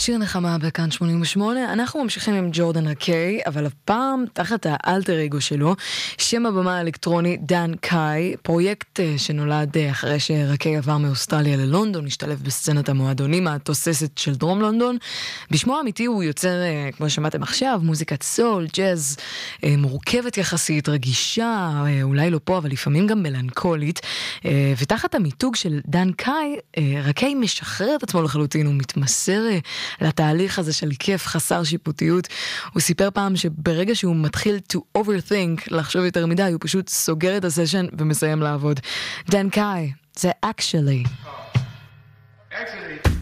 שיר נחמה בכאן 88, אנחנו ממשיכים עם ג'ורדן רקיי, אבל הפעם תחת האלטר אגו שלו, שם הבמה האלקטרוני דן קאי, פרויקט שנולד אחרי שרקיי עבר מאוסטרליה ללונדון, השתלב בסצנת המועדונים התוססת של דרום לונדון. בשמו האמיתי הוא יוצר, כמו שמעתם עכשיו, מוזיקת סול, ג'אז, מורכבת יחסית, רגישה, אולי לא פה, אבל לפעמים גם מלנכולית, ותחת המיתוג של דן קאי, רקיי משחרר את עצמו לחלוטין, הוא מתמסר לתהליך הזה של כיף חסר שיפוטיות. הוא סיפר פעם שברגע שהוא מתחיל to overthink, לחשוב יותר מדי, הוא פשוט סוגר את הסשן ומסיים לעבוד. דן קאי, זה actually.